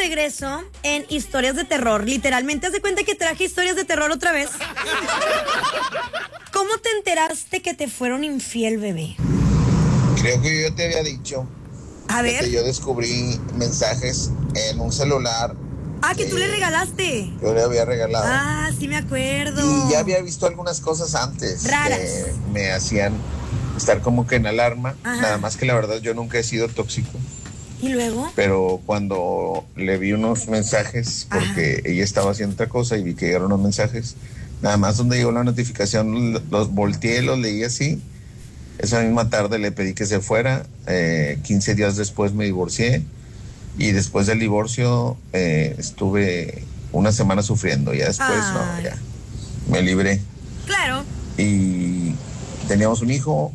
regreso en historias de terror. Literalmente, haz de cuenta que traje historias de terror otra vez. ¿Cómo te enteraste que te fueron infiel, bebé? Creo que yo te había dicho. A ver. Que yo descubrí mensajes en un celular. Que tú le regalaste. Yo le había regalado. Sí me acuerdo. Y ya había visto algunas cosas antes. Raras. Que me hacían estar como que en alarma. Ajá. Nada más que la verdad yo nunca he sido tóxico. ¿Y luego? Pero cuando le vi unos mensajes, porque ella estaba haciendo otra cosa y vi que llegaron unos mensajes, nada más donde llegó la notificación, los volteé, los leí así. Esa misma tarde le pedí que se fuera. 15 días después me divorcié. Y después del divorcio estuve una semana sufriendo. Ya después, ya me libré. Claro. Y teníamos un hijo.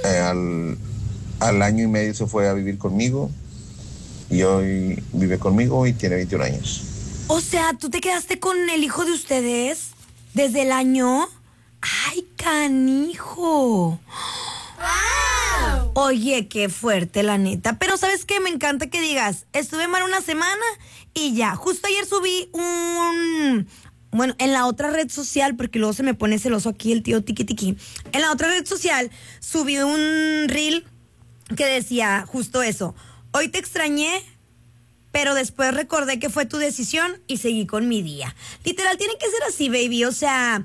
Al año y medio se fue a vivir conmigo. Y hoy vive conmigo y tiene 21 años. O sea, ¿tú te quedaste con el hijo de ustedes desde el año? ¡Ay, canijo! ¡Wow! Oye, qué fuerte, la neta. Pero ¿sabes qué? Me encanta que digas, estuve mal una semana y ya. Justo ayer subí bueno, en la otra red social, porque luego se me pone celoso aquí el tío Tiki Tiki. En la otra red social subí un reel que decía justo eso. Hoy te extrañé, pero después recordé que fue tu decisión y seguí con mi día. Literal, tiene que ser así, baby. O sea,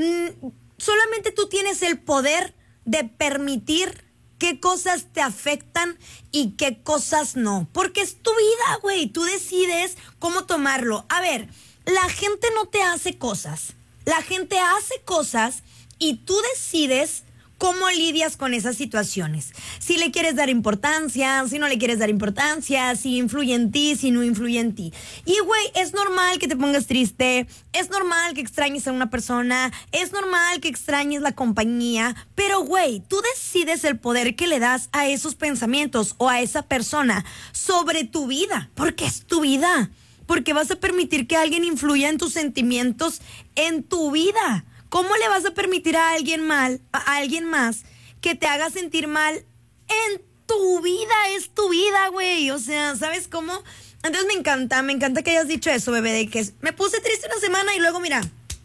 solamente tú tienes el poder de permitir qué cosas te afectan y qué cosas no. Porque es tu vida, güey. Tú decides cómo tomarlo. A ver, la gente no te hace cosas. La gente hace cosas y tú decides cómo lidias con esas situaciones. Si le quieres dar importancia, si no le quieres dar importancia, si influye en ti, si no influye en ti. Y, güey, es normal que te pongas triste, es normal que extrañes a una persona, es normal que extrañes la compañía, pero, güey, tú decides el poder que le das a esos pensamientos o a esa persona sobre tu vida, porque es tu vida, porque vas a permitir que alguien influya en tus sentimientos en tu vida. ¿Cómo le vas a permitir a alguien más que te haga sentir mal en tu vida? Es tu vida, güey. O sea, ¿sabes cómo? Entonces me encanta que hayas dicho eso, bebé, de que me puse triste una semana y luego, mira,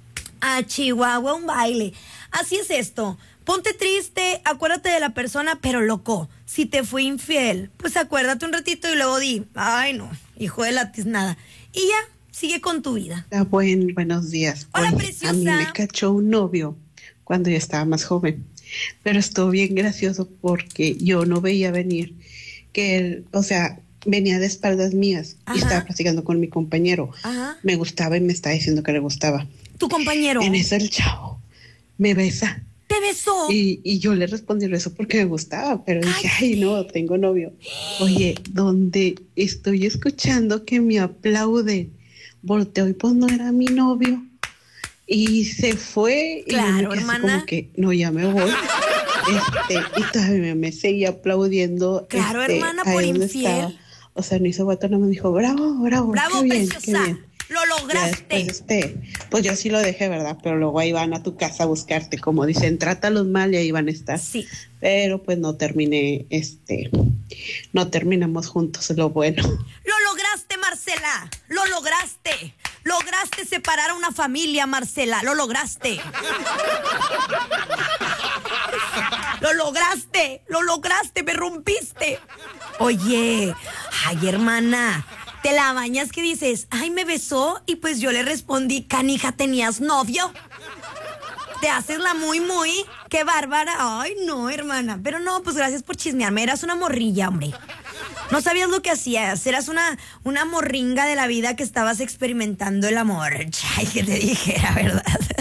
a Chihuahua un baile. Así es esto. Ponte triste, acuérdate de la persona, pero loco, si te fui infiel, pues acuérdate un ratito y luego di, ay no, hijo de la tiznada. Y ya. Sigue con tu vida. Buenos días. Hola, preciosa. A mí me cachó un novio cuando yo estaba más joven, pero estuvo bien gracioso porque yo no veía venir que él, o sea, venía de espaldas mías. Y estaba platicando con mi compañero. Me gustaba y me estaba diciendo que le gustaba. ¿Tu compañero? En eso el chavo me besa. ¿Te besó? Y yo le respondí eso porque me gustaba, pero dije, ay no, tengo novio. Oye, donde estoy escuchando que me aplauden, volteó y pues no era mi novio y se fue. Claro, y yo me quedé hermana. así como que no, ya me voy. Y todavía me seguía aplaudiendo. Claro, hermana, por infiel. Estaba. O sea, no hizo vato, no me dijo bravo, bravo, qué bien, preciosa, qué bien. lo lograste. Después, pues yo sí lo dejé, ¿verdad? Pero luego ahí van a tu casa a buscarte, como dicen, trátalos mal y ahí van a estar. Sí. Pero pues no terminamos juntos, lo bueno. Lo lograste, Marcela, lo lograste. Lograste separar a una familia, Marcela, lo lograste. Lo lograste, me rompiste. Oye, ay, hermana, te la bañas que dices, ay, me besó, y pues yo le respondí, canija, ¿tenías novio? Te haces la muy, qué bárbara. Ay, no, hermana, pero no, pues gracias por chismearme, eras una morrilla, hombre. No sabías lo que hacías, eras una morringa de la vida que estabas experimentando el amor. Ay, que te dije, la verdad.